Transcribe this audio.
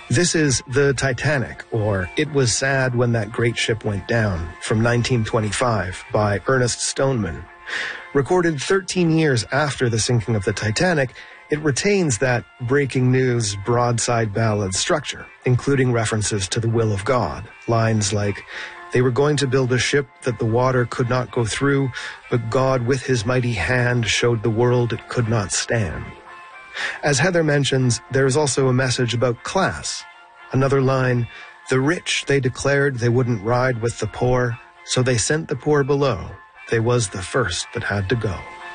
This is The Titanic, or It Was Sad When That Great Ship Went Down, from 1925 by Ernest Stoneman. Recorded 13 years after the sinking of the Titanic, it retains that breaking news broadside ballad structure, including references to the will of God. Lines like, "They were going to build a ship that the water could not go through, but God with his mighty hand showed the world it could not stand." As Heather mentions, there is also a message about class. Another line, "The rich, they declared they wouldn't ride with the poor, so they sent the poor below. They was the first that had to go."